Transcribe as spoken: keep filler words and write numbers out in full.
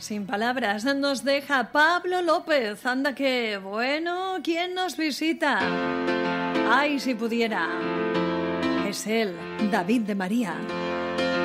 Sin palabras nos deja Pablo López. Anda que bueno, ¿quién nos visita? Ay, si pudiera. Es él, David de María.